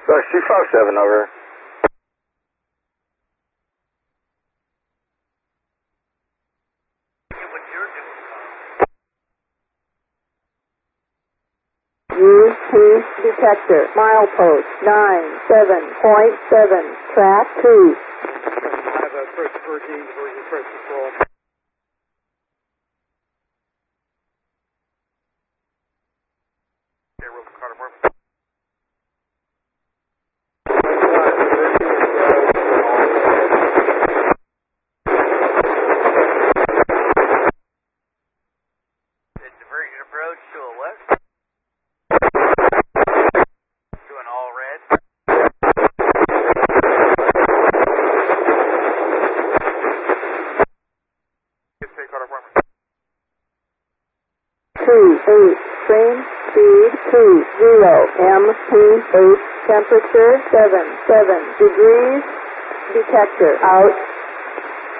Rush 257 over. UP detector, milepost 97.7, track 2. I have a approach Virgin, approach control. Diversion approach to a west. Doing all red. Two, 8, train speed 20, MP8, temperature 7 degrees, detector out.